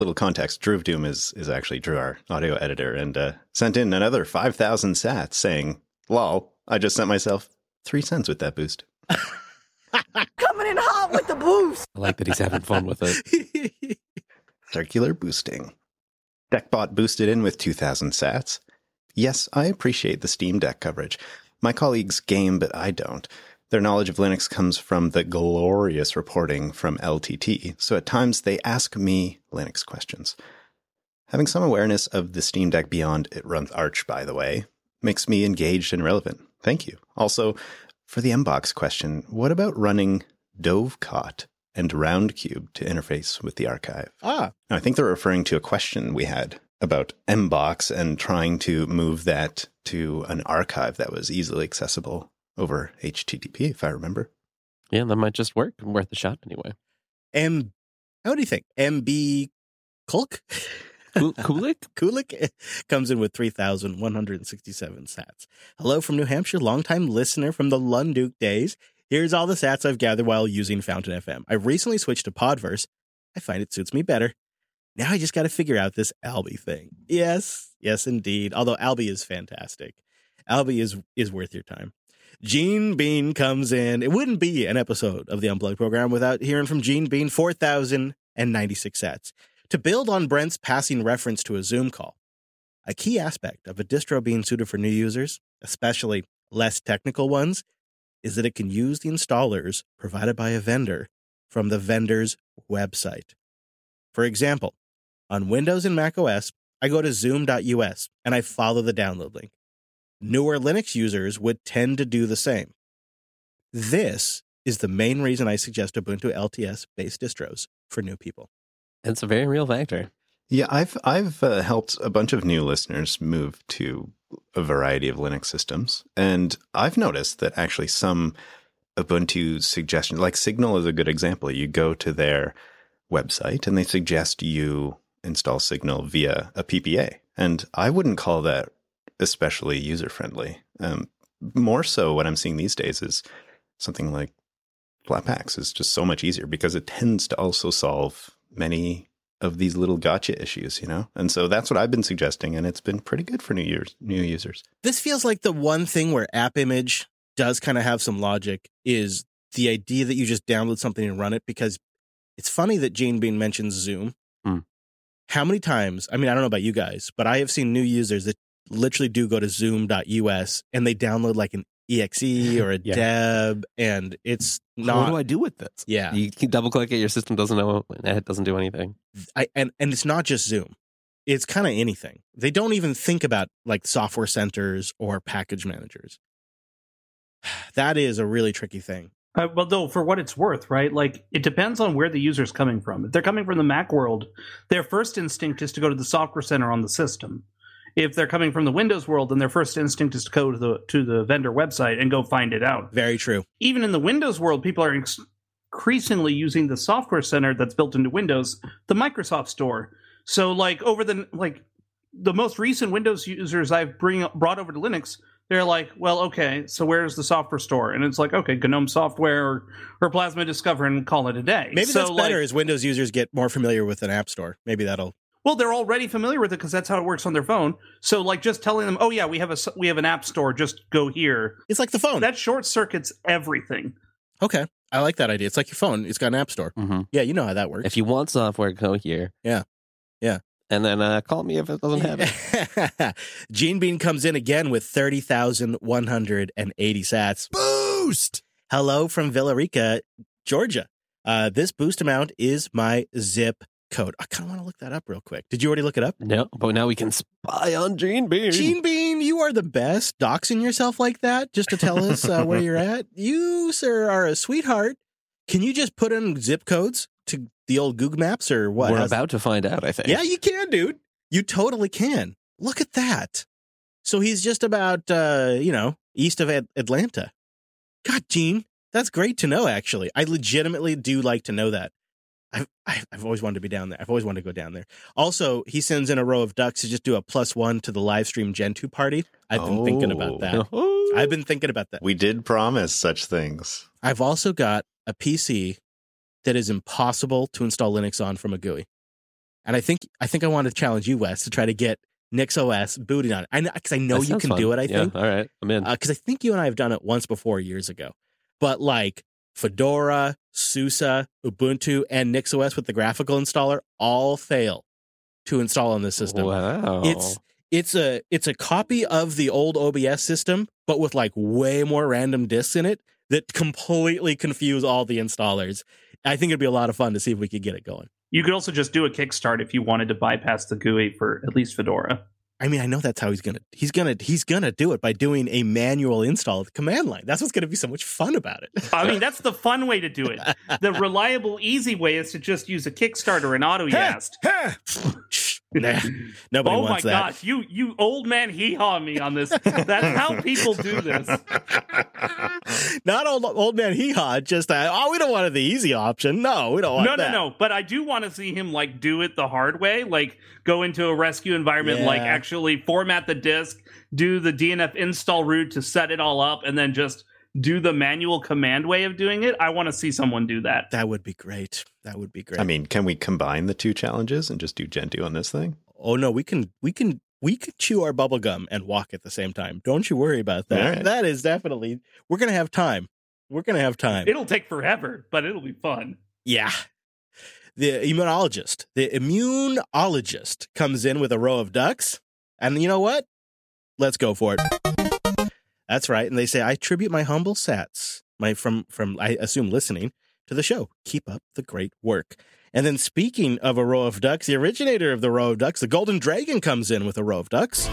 Little context, Drew of Doom is actually Drew, our audio editor, and sent in another 5,000 sats saying, lol, I just sent myself 3 cents with that boost. Coming in hot with the boost. I like that he's having fun with it. Circular boosting. DeckBot boosted in with 2,000 sats. Yes, I appreciate the Steam Deck coverage. My colleagues game, but I don't. Their knowledge of Linux comes from the glorious reporting from LTT, so at times they ask me Linux questions. Having some awareness of the Steam Deck beyond it runs Arch, by the way, makes me engaged and relevant. Thank you. Also, for the Mbox question, what about running Dovecot and Roundcube to interface with the archive? Now, I think they're referring to a question we had about Mbox and trying to move that to an archive that was easily accessible over HTTP, if I remember. Yeah, that might just work. Worth a shot anyway. How do you think? MB Kulk? Kulik comes in with 3,167 sats. Hello from New Hampshire, longtime listener from the Lunduke days. Here's all the sats I've gathered while using Fountain FM. I recently switched to Podverse. I find it suits me better. Now I just got to figure out this Alby thing. Yes, indeed. Although Alby is fantastic. Alby is worth your time. Gene Bean comes in. It wouldn't be an episode of the Unplugged program without hearing from Gene Bean, 4,096 sats. To build on Brent's passing reference to a Zoom call, a key aspect of a distro being suited for new users, especially less technical ones, is that it can use the installers provided by a vendor from the vendor's website. For example, on Windows and Mac OS, I go to zoom.us and I follow the download link. Newer Linux users would tend to do the same. This is the main reason I suggest Ubuntu LTS-based distros for new people. It's a very real factor. Yeah, I've helped a bunch of new listeners move to a variety of Linux systems, and I've noticed that actually some Ubuntu suggestions, like Signal is a good example. You go to their website and they suggest you install Signal via a PPA, and I wouldn't call that especially user-friendly. More so what I'm seeing these days is something like Flatpaks is just so much easier because it tends to also solve many of these little gotcha issues, you know? And so that's what I've been suggesting, and it's been pretty good for new users. This feels like the one thing where AppImage does kind of have some logic is the idea that you just download something and run it, because it's funny that Gene Bean mentions Zoom. How many times, I mean, I don't know about you guys, but I have seen new users that literally do go to zoom.us and they download like an exe or a deb, and it's not. What do I do with this? Yeah. You can double click it, your system doesn't know, it doesn't do anything. And it's not just Zoom. It's kind of anything. They don't even think about like software centers or package managers. That is a really tricky thing. Well, though, for what it's worth, right? Like, it depends on where the user's coming from. If they're coming from the Mac world, their first instinct is to go to the software center on the system. If they're coming from the Windows world, then their first instinct is to go to the vendor website and go find it out. Very true. Even in the Windows world, people are increasingly using the software center that's built into Windows, the Microsoft Store. So, like, the most recent Windows users I've brought over to Linux, they're like, well, okay, so where's the software store? And it's like, okay, GNOME Software or Plasma Discover, and call it a day. Maybe that's better as Windows users get more familiar with an app store. Maybe that'll... Well, they're already familiar with it because that's how it works on their phone. So, like, just telling them, oh, yeah, we have an app store, just go here. It's like the phone. That short circuits everything. Okay. I like that idea. It's like your phone. It's got an app store. Mm-hmm. Yeah, you know how that works. If you want software, go here. Yeah. And then call me if it doesn't have it. Gene Bean comes in again with 30,180 sats. Boost! Hello from Villarica, Georgia. This boost amount is my zip code. I kind of want to look that up real quick. Did you already look it up? No, but now we can spy on Gene Bean. Gene Bean, you are the best. Doxing yourself like that just to tell us where you're at. You, sir, are a sweetheart. Can you just put in zip codes to the old Google Maps or what? We're about to find out, I think. Yeah, you can, dude. You totally can. Look at that. So he's just about, east of Atlanta. God, Gene, that's great to know, actually. I legitimately do like to know that. I've always wanted to be down there. I've always wanted to go down there. Also, he sends in a row of ducks to just do a +1 to the live stream Gen 2 party. I've been thinking about that. I've been thinking about that. We did promise such things. I've also got a PC that is impossible to install Linux on from a GUI. And I think I want to challenge you, Wes, to try to get NixOS booting on it. Because I know That you sounds can fun. do it, I Yeah, think. all right, I'm in. Because I think you and I have done it once before years ago. But like Fedora, SUSE, Ubuntu, and NixOS with the graphical installer all fail to install on this system. Wow. It's a copy of the old OBS system, but with like way more random disks in it that completely confuse all the installers. I think it'd be a lot of fun to see if we could get it going. You could also just do a Kickstart if you wanted to bypass the GUI for at least Fedora. I mean, I know that's how he's gonna do it by doing a manual install of the command line. That's what's gonna be so much fun about it. I mean, that's the fun way to do it. The reliable, easy way is to just use a Kickstart or an AutoYast. Nah, nobody Oh my wants that. gosh, you old man hee-haw me on this. That's how people do this. Not old man hee-haw, just we don't want the easy option. No, we don't want that. No. But I do want to see him like do it the hard way, like go into a rescue environment, like actually format the disk, do the DNF install root to set it all up, and then just do the manual command way of doing it. I want to see someone do that. That would be great. I mean, can we combine the two challenges and just do Gentoo on this thing? Oh no, we can chew our bubble gum and walk at the same time. Don't you worry about that. All right. That is definitely, we're going to have time. It'll take forever, but it'll be fun. Yeah. The immunologist comes in with a row of ducks, and you know what? Let's go for it. That's right. And they say, I attribute my humble sats, from I assume listening to the show. Keep up the great work. And then speaking of a row of ducks, the originator of the row of ducks, the Golden Dragon, comes in with a row of ducks.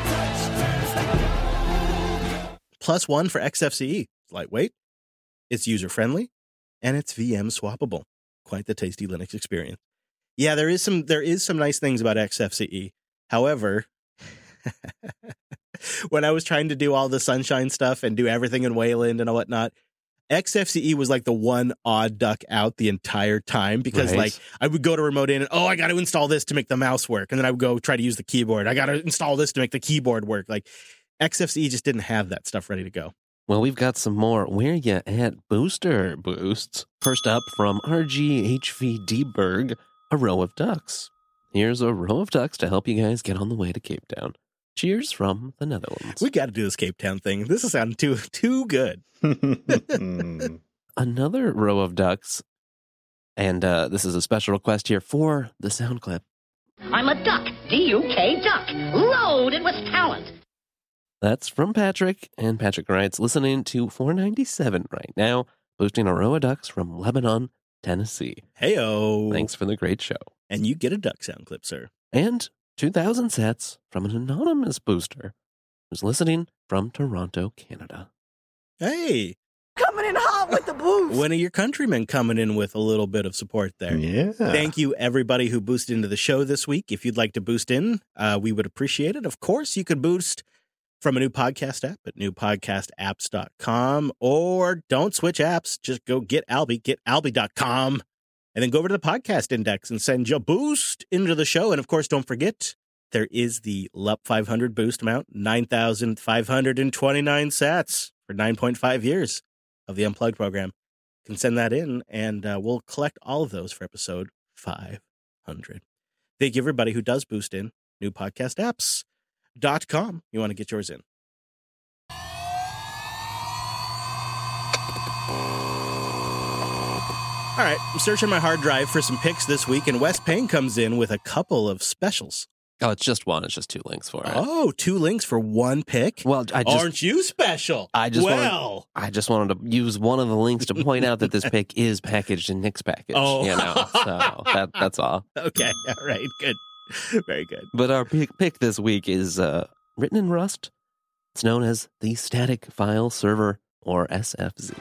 +1 for XFCE. It's lightweight, it's user-friendly, and it's VM swappable. Quite the tasty Linux experience. Yeah, there is some nice things about XFCE. However, when I was trying to do all the Sunshine stuff and do everything in Wayland and whatnot, XFCE was like the one odd duck out the entire time because like I would go to remote in and I got to install this to make the mouse work, and then I would go try to use the keyboard. I got to install this to make the keyboard work. Like XFCE just didn't have that stuff ready to go. Well, we've got some more Where Ya At booster boosts. First up from RGHVDberg, a row of ducks. Here's a row of ducks to help you guys get on the way to Cape Town. Cheers from the Netherlands. We got to do this Cape Town thing. This is sounding too good. Another row of ducks, and this is a special request here for the sound clip. I'm a duck, D-U-K duck, loaded with talent. That's from Patrick, and Patrick writes, listening to 497 right now, boosting a row of ducks from Lebanon, Tennessee. Heyo. Thanks for the great show. And you get a duck sound clip, sir. And 2,000 sets from an anonymous booster who's listening from Toronto, Canada. Hey. Coming in hot with the boost. One of your countrymen coming in with a little bit of support there. Yeah. Thank you, everybody who boosted into the show this week. If you'd like to boost in, we would appreciate it. Of course, you could boost from a new podcast app at newpodcastapps.com, or don't switch apps. Just go get alby.com, and then go over to the podcast index and send your boost into the show. And of course, don't forget, there is the LUP 500 boost amount, 9,529 sats for 9.5 years of the Unplugged program. You can send that in, and we'll collect all of those for episode 500. Thank you, everybody who does boost in. newpodcastapps.com. You want to get yours in. All right, I'm searching my hard drive for some picks this week, and Wes Payne comes in with a couple of specials. Oh, it's just one. It's just 2 links for it. Oh, 2 links for 1 pick? Well, aren't you special? I just wanted to use one of the links to point out that this pick is packaged in Nick's package. Oh. So that's all. Okay, all right, good. Very good. But our pick this week is written in Rust. It's known as the Static File Server, or SFZ.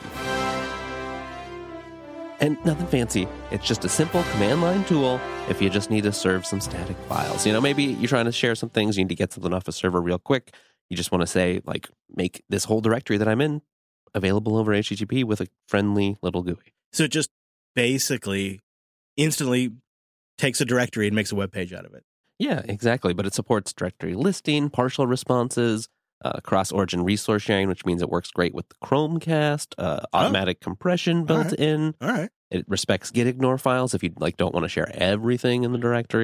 And nothing fancy. It's just a simple command line tool if you just need to serve some static files. You know, maybe you're trying to share some things, you need to get something off a server real quick. You just want to say, like, make this whole directory that I'm in available over HTTP with a friendly little GUI. So it just basically instantly takes a directory and makes a web page out of it. Yeah, exactly. But it supports directory listing, partial responses, cross-origin resource sharing, which means it works great with the Chromecast, automatic compression built in. All right. It respects gitignore files if you don't want to share everything in the directory.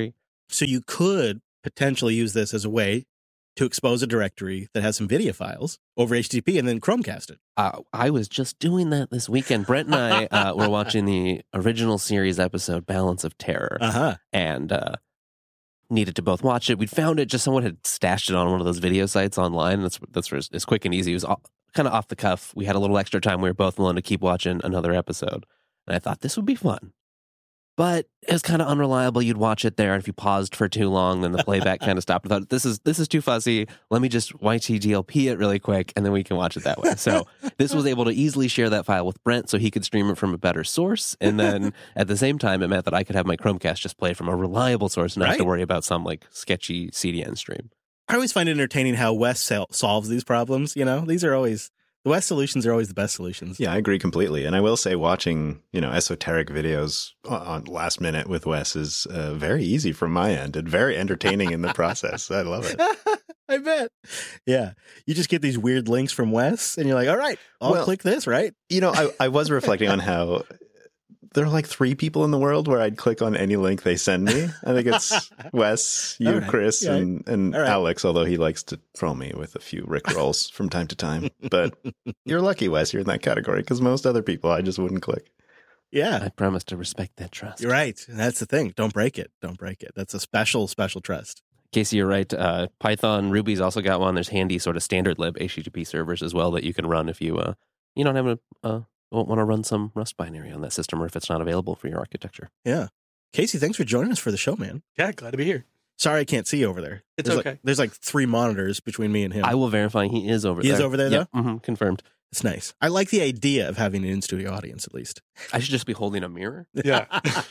So you could potentially use this as a way to expose a directory that has some video files over HTTP and then Chromecast it. I was just doing that this weekend. Brent and I were watching the original series episode, Balance of Terror, and needed to both watch it. We'd found it, just someone had stashed it on one of those video sites online. That's where it's quick and easy. It was kind of off the cuff. We had a little extra time. We were both willing to keep watching another episode. And I thought this would be fun. But it was kind of unreliable. You'd watch it there, and if you paused for too long, then the playback kind of stopped. I thought, this is too fuzzy. Let me just YTDLP it really quick, and then we can watch it that way. So this was able to easily share that file with Brent so he could stream it from a better source. And then at the same time, it meant that I could have my Chromecast just play from a reliable source and not have to worry about some like sketchy CDN stream. I always find it entertaining how Wes solves these problems. You know, the Wes solutions are always the best solutions. Yeah, I agree completely. And I will say watching, esoteric videos on last minute with Wes is very easy from my end and very entertaining in the process. I love it. I bet. Yeah. You just get these weird links from Wes and you're like, all right, I'll click this, right? I was reflecting on how there are like 3 people in the world where I'd click on any link they send me. I think it's Wes, you, right. Chris, and right. Alex, although he likes to troll me with a few Rick rolls from time to time. But you're lucky, Wes, you're in that category, because most other people I just wouldn't click. Yeah. I promise to respect that trust. You're right. That's the thing. Don't break it. Don't break it. That's a special trust. Casey, you're right. Python, Ruby's also got one. There's handy sort of standard lib HTTP servers as well that you can run if you don't have won't want to run some Rust binary on that system, or if it's not available for your architecture. Yeah. Casey, thanks for joining us for the show, man. Yeah, glad to be here. Sorry I can't see you over there. It's okay. There's like 3 monitors between me and him. I will verify he is over there. He is over there, though? Yeah, confirmed. It's nice. I like the idea of having an in-studio audience, at least. I should just be holding a mirror. Yeah.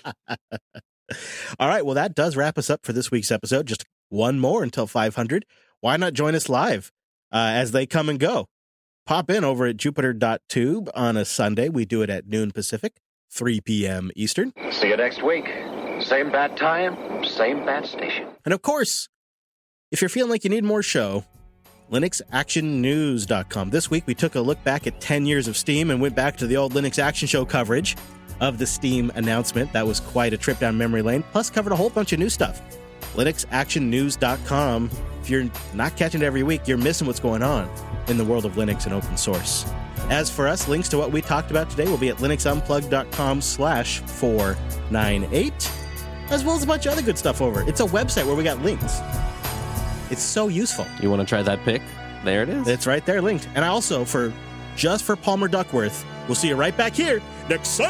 All right. Well, that does wrap us up for this week's episode. Just one more until 500. Why not join us live as they come and go? Pop in over at Jupiter.tube on a Sunday. We do it at noon Pacific, 3 p.m. Eastern. See you next week. Same bat time, same bat station. And of course, if you're feeling like you need more show, LinuxActionNews.com. This week, we took a look back at 10 years of Steam and went back to the old Linux Action Show coverage of the Steam announcement. That was quite a trip down memory lane, plus covered a whole bunch of new stuff. LinuxActionNews.com. If you're not catching it every week, you're missing what's going on in the world of Linux and open source. As for us, links to what we talked about today will be at linuxunplugged.com/498, as well as a bunch of other good stuff over. It's a website where we got links. It's so useful. You want to try that pick? There it is. It's right there linked. And I also, just for Palmer Duckworth, we'll see you right back here next Sunday.